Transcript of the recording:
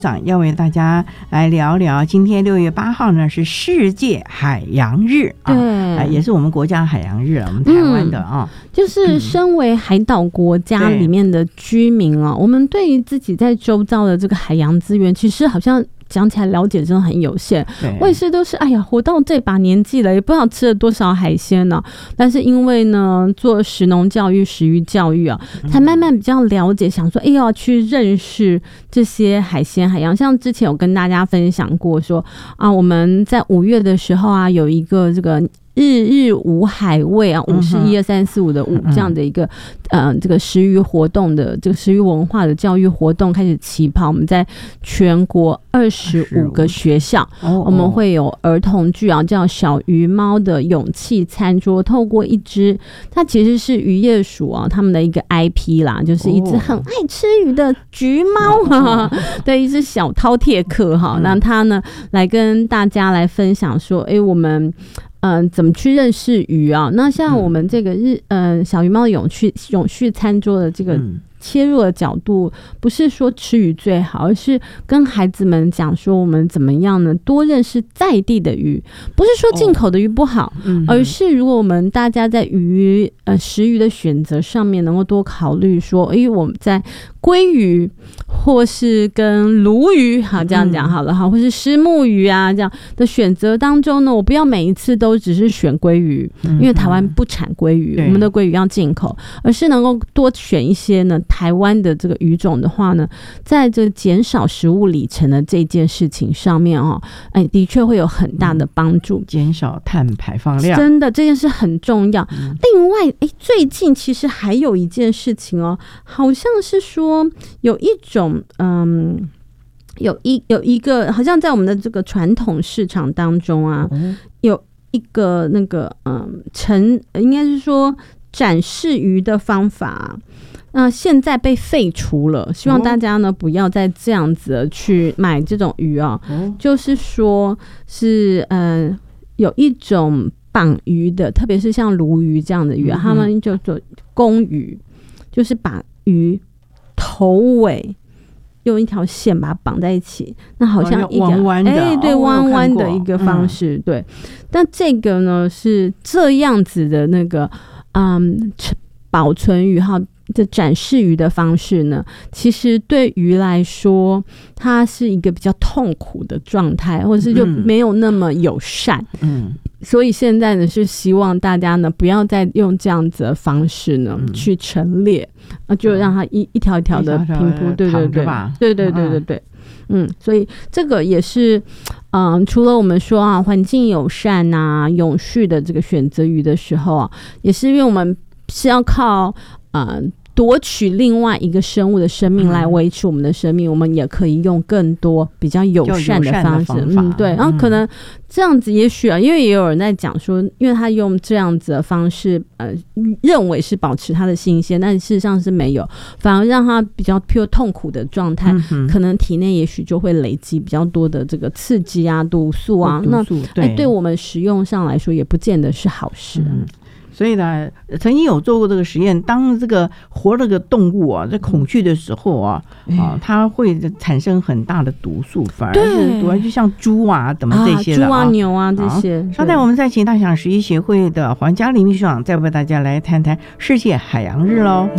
要为大家来聊聊，今天6月8号呢是世界海洋日啊，也是我们国家海洋日，我们台湾的啊， 就是身为海岛国家里面的居民啊，我们对于自己在周遭的这个海洋资源，其实好像讲起来了解真的很有限。我也是都是哎呀，活到这把年纪了，也不知道吃了多少海鲜呢。但是因为呢做食农教育、食育教育啊，才慢慢比较了解，想说要去认识这些海鲜海洋。像之前有跟大家分享过说啊，我们在5月的时候啊，有一个这个日无海味啊，5是1、2、3、4、5的5这样的一个这个食育活动的这个食育文化的教育活动开始起跑。我们在全国25个学校，我们会有儿童剧啊，叫《小鱼猫的勇气餐桌》，透过一只它其实是渔业署啊他们的一个 IP 啦，就是一只很爱吃鱼的橘猫对，一只小饕餮客哈，那它呢来跟大家来分享说，我们怎么去认识鱼啊？那像我们这个小鱼猫的永续餐桌的这个切入的角度，不是说吃鱼最好，而是跟孩子们讲说我们怎么样呢？多认识在地的鱼，不是说进口的鱼不好，而是如果我们大家在食鱼的选择上面能够多考虑说，我们在鲑鱼或是跟鲈鱼，好这样讲好了哈，或是虱目鱼啊这样的选择当中呢，我不要每一次都只是选鲑鱼，因为台湾不产鲑鱼，我们的鲑鱼要进口，而是能够多选一些呢台湾的这个鱼种的话呢，在这减少食物里程的这件事情上面的确会有很大的帮助， 减少碳排放量， 真的这件事很重要。另外最近其实还有一件事情好像是说有一种有一个好像在我们的这个传统市场当中啊，有一个那个应该是说展示鱼的方法现在被废除了，希望大家呢不要再这样子去买这种鱼就是说是有一种绑鱼的，特别是像鲈鱼这样的鱼他们就做公鱼，就是把鱼头尾用一条线把它绑在一起，那好像一个弯弯的对，弯弯的一个方式对。但这个呢是这样子的那个保存鱼这展示鱼的方式呢，其实对鱼来说它是一个比较痛苦的状态，或者是就没有那么友善所以现在呢是希望大家呢不要再用这样子的方式呢去陈列就让它一条一条的平铺，对，所以这个也是除了我们说环境友善永续的这个选择鱼的时候也是因为我们是要靠夺取另外一个生物的生命来维持我们的生命，我们也可以用更多比较友善的方式对，然后可能这样子也许因为也有人在讲说，因为他用这样子的方式认为是保持它的新鲜，但事实上是没有，反而让它比较痛苦的状态可能体内也许就会累积比较多的这个刺激毒素那对我们食用上来说也不见得是好事所以呢，曾经有做过这个实验，当这个活了个动物在恐惧的时候它会产生很大的毒素，反而是毒就像猪怎么这些的猪牛这些。 稍待，我们再请大想食医协会的黄嘉玲秘书长再为大家来谈谈世界海洋日喽。